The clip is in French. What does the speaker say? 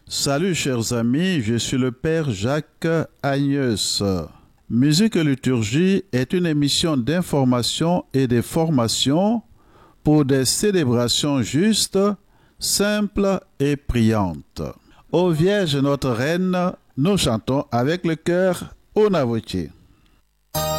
Salut chers amis, je suis le Père Jacques Agnès. Musique et liturgie est une émission d'information et de formation pour des célébrations justes, simples et priantes. Ô Vierge notre Reine, nous chantons avec le cœur au Navotier.